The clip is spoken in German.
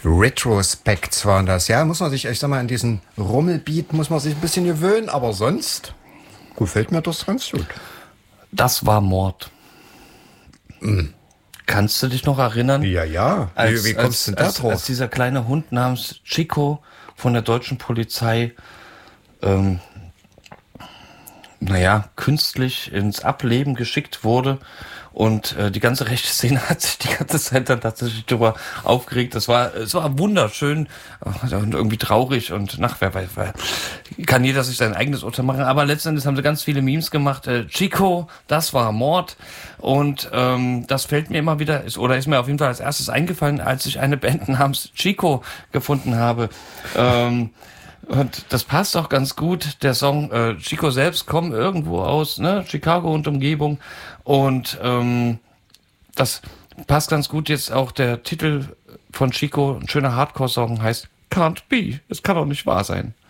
Retrospects waren das, ja, muss man sich, ich sag mal, an diesen Rummelbeat muss man sich ein bisschen gewöhnen, aber sonst gefällt mir das ganz gut. Das war Mord. Kannst du dich noch erinnern? Ja. Wie kommst du denn da drauf? Als dieser kleine Hund namens Chico von der deutschen Polizei künstlich ins Ableben geschickt wurde und die ganze rechte Szene hat sich die ganze Zeit dann tatsächlich darüber aufgeregt. Es war wunderschön und irgendwie traurig und kann jeder sich sein eigenes Urteil machen. Aber letzten Endes haben sie ganz viele Memes gemacht. Chico, das war Mord und das fällt mir immer wieder, ist mir auf jeden Fall als erstes eingefallen, als ich eine Band namens Chico gefunden habe. Und das passt auch ganz gut. Der Song Chico selbst kommt irgendwo aus Chicago und Umgebung. Und das passt ganz gut. Jetzt auch der Titel von Chico, ein schöner Hardcore-Song, heißt Can't Be. Es kann doch nicht wahr sein.